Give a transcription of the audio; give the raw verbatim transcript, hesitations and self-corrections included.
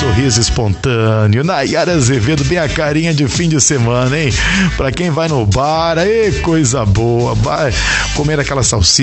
sorriso espontâneo. Nayara Azevedo, bem a carinha de fim de semana, hein? Pra quem vai no bar, aí coisa boa, vai comer aquela salsicha